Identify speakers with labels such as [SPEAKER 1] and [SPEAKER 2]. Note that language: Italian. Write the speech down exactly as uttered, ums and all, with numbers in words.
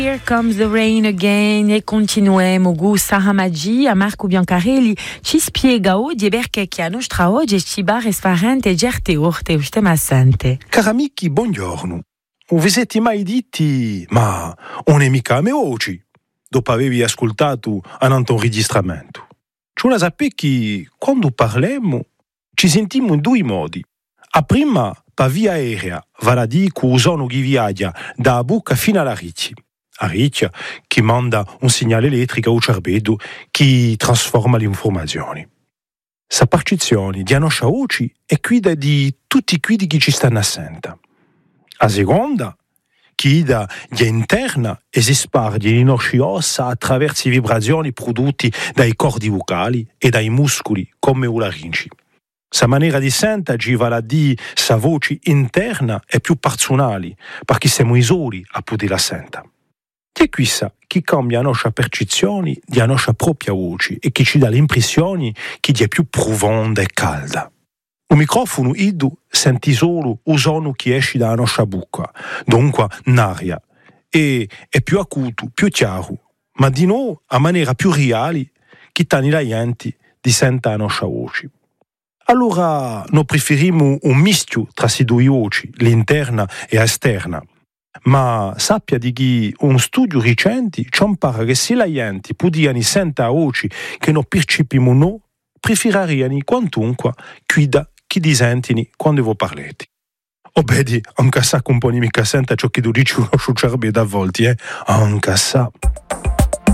[SPEAKER 1] Here Comes the Rain Again e continuiamo con Sara Maggi a Marco Biancarelli ci spiega oggi perché che a nostra oggi ci bar sfarente gerte orte usted assente.
[SPEAKER 2] Cari amici, buongiorno. Vi siete mai detti, ma non è mica a me oggi, dopo avevi ascoltato un registramento? Cioè, sapete che quando parliamo ci sentiamo in due modi. A prima, per via aerea, vale a dire che usiamo chi viaggia da bocca fino alla ricci. A riccia che manda un segnale elettrico al cervello che trasforma le informazioni. Sa percezione di nostra voce è guida di tutti quelli che ci stanno assente. A seconda, guida di interna e si sparge le nostre ossa attraverso le vibrazioni prodotte dai cordi vocali e dai muscoli come la laringe. Sa maniera di sentire vale a dire sa voce interna è più personale, perché siamo soli a poterla sentire. È questa che cambia la nostra percezione della nostra propria voce e che ci dà l'impressione che è più profonda e calda. Un microfono ido senti solo il suono che esce dalla nostra bocca, dunque n'aria, e è più acuto, più chiaro, ma di nuovo a maniera più reale che tani la gente di sentire la nostra voce. Allora noi preferiamo un mischio tra queste due voci, l'interna e l'esterna. Ma sappia di che un studio recente ci impara che se la gente poteva sentire voci che non percepiamo noi, preferirano quantunque guida che di sentini quando voi parlate. O vedi, anche sa compagni mica senta ciò che tu dici sul cervello a volte, eh? Anche sa.